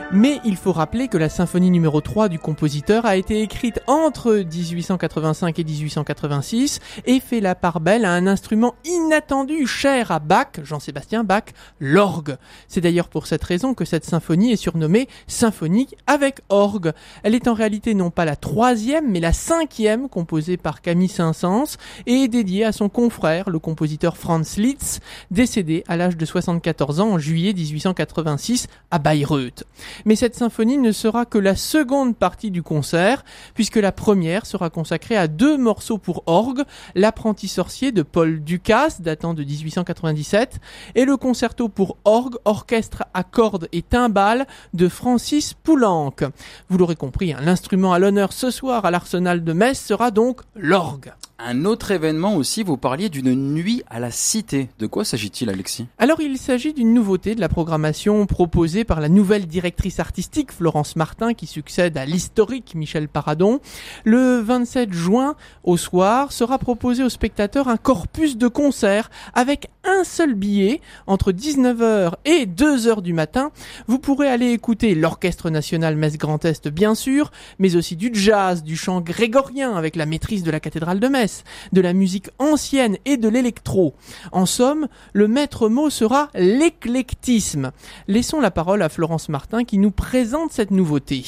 Mais il faut rappeler que la symphonie numéro 3 du compositeur a été écrite entre 1885 et 1886 et fait la part belle à un instrument inattendu cher à Bach, Jean-Sébastien Bach, l'orgue. C'est d'ailleurs pour cette raison que cette symphonie est surnommée symphonie avec orgue. Elle est en réalité non pas la 3e mais la 5e composée par Camille Saint-Saëns et est dédiée à son confrère, le compositeur Franz Liszt, décédé à l'âge de 74 ans en juillet 1886 à Bayreuth. Mais cette symphonie ne sera que la seconde partie du concert, puisque la première sera consacrée à 2 morceaux pour orgue, L'apprenti sorcier de Paul Dukas, datant de 1897, et le concerto pour orgue, orchestre à cordes et timbales de Francis Poulenc. Vous l'aurez compris, l'instrument à l'honneur ce soir à l'Arsenal de Metz sera donc l'orgue. Un autre événement aussi, vous parliez d'une nuit à la Cité. De quoi s'agit-il, Alexis ? Alors, il s'agit d'une nouveauté de la programmation proposée par la nouvelle directrice artistique Florence Martin, qui succède à l'historique Michel Paradon. Le 27 juin, au soir, sera proposé aux spectateurs un corpus de concerts avec un seul billet entre 19h et 2h du matin. Vous pourrez aller écouter l'Orchestre National Metz Grand Est, bien sûr, mais aussi du jazz, du chant grégorien avec la maîtrise de la cathédrale de Metz, de la musique ancienne et de l'électro. En somme, le maître mot sera l'éclectisme. Laissons la parole à Florence Martin qui nous présente cette nouveauté.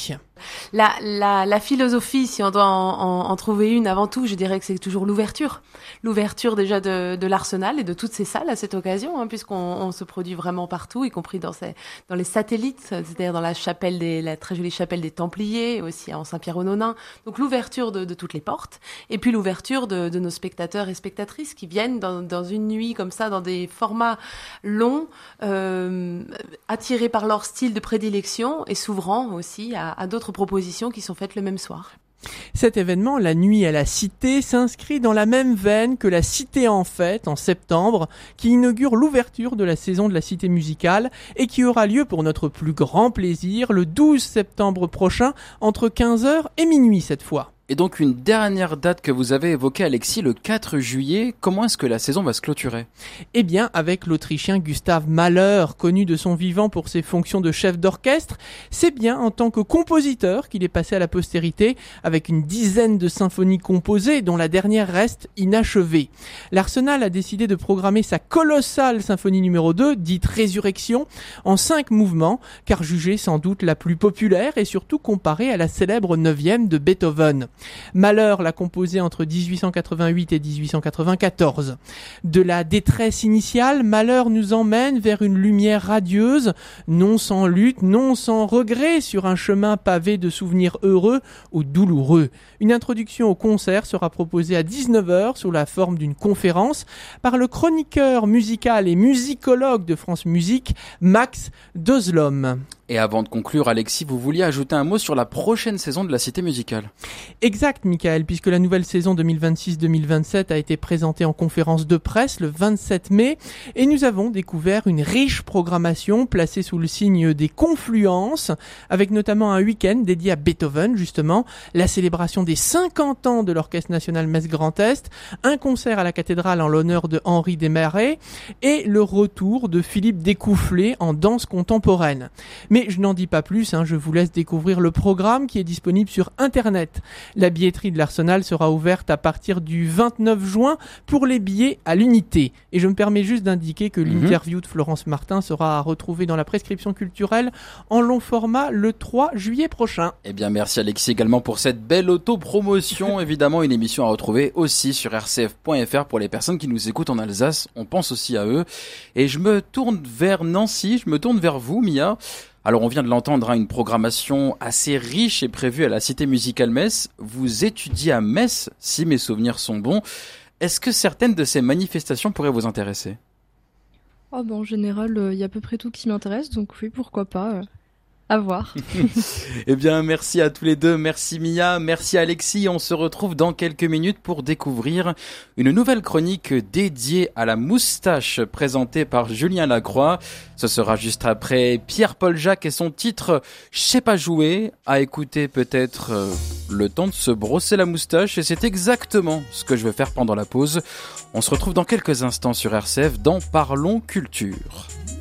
La philosophie, si on doit en trouver une avant tout, je dirais que c'est toujours l'ouverture. L'ouverture déjà de l'Arsenal et de toutes ces salles à cette occasion, puisqu'on se produit vraiment partout, y compris dans les satellites, c'est-à-dire dans la très jolie chapelle des Templiers, aussi en Saint-Pierre-aux-Nonains. Donc l'ouverture de toutes les portes, et puis l'ouverture de nos spectateurs et spectatrices qui viennent dans une nuit comme ça, dans des formats longs, attirés par leur style de prédilection et s'ouvrant aussi à d'autres propositions qui sont faites le même soir. Cet événement, la nuit à la Cité, s'inscrit dans la même veine que la Cité en fête en septembre, qui inaugure l'ouverture de la saison de la Cité musicale et qui aura lieu pour notre plus grand plaisir le 12 septembre prochain entre 15h et minuit cette fois. Et donc une dernière date que vous avez évoquée, Alexis, le 4 juillet. Comment est-ce que la saison va se clôturer ? Eh bien, avec l'Autrichien Gustav Mahler, connu de son vivant pour ses fonctions de chef d'orchestre, c'est bien en tant que compositeur qu'il est passé à la postérité, avec une dizaine de symphonies composées, dont la dernière reste inachevée. L'Arsenal a décidé de programmer sa colossale symphonie numéro 2, dite Résurrection, en 5 mouvements, car jugée sans doute la plus populaire et surtout comparée à la célèbre 9e de Beethoven. Mahler l'a composé entre 1888 et 1894. De la détresse initiale, Mahler nous emmène vers une lumière radieuse, non sans lutte, non sans regret, sur un chemin pavé de souvenirs heureux ou douloureux. Une introduction au concert sera proposée à 19h sous la forme d'une conférence par le chroniqueur musical et musicologue de France Musique, Max Dozlom. Et avant de conclure, Alexis, vous vouliez ajouter un mot sur la prochaine saison de la Cité musicale. Exact, Michael, puisque la nouvelle saison 2026-2027 a été présentée en conférence de presse le 27 mai et nous avons découvert une riche programmation placée sous le signe des confluences, avec notamment un week-end dédié à Beethoven, justement, la célébration des 50 ans de l'Orchestre National Metz Grand Est, un concert à la cathédrale en l'honneur de Henri Desmarais et le retour de Philippe Découfflé en danse contemporaine. Mais je n'en dis pas plus, je vous laisse découvrir le programme qui est disponible sur Internet. La billetterie de l'Arsenal sera ouverte à partir du 29 juin pour les billets à l'unité. Et je me permets juste d'indiquer que l'interview de Florence Martin sera à retrouver dans la prescription culturelle en long format le 3 juillet prochain. Eh bien, merci Alexis également pour cette belle auto-promotion. Évidemment, une émission à retrouver aussi sur rcf.fr pour les personnes qui nous écoutent en Alsace. On pense aussi à eux. Et je me tourne vers Nancy, je me tourne vers vous, Mia. Alors on vient de l'entendre, une programmation assez riche est prévue à la Cité musicale Metz. Vous étudiez à Metz, si mes souvenirs sont bons. Est-ce que certaines de ces manifestations pourraient vous intéresser ? En général, il y a à peu près tout qui m'intéresse, donc oui, pourquoi pas. À voir. Eh bien, merci à tous les deux. Merci Mia, merci Alexis. On se retrouve dans quelques minutes pour découvrir une nouvelle chronique dédiée à la moustache présentée par Julien Lacroix. Ce sera juste après Pierre-Paul Jacques et son titre « Je sais pas jouer » à écouter peut-être le temps de se brosser la moustache. Et c'est exactement ce que je vais faire pendant la pause. On se retrouve dans quelques instants sur RCF dans Parlons Culture.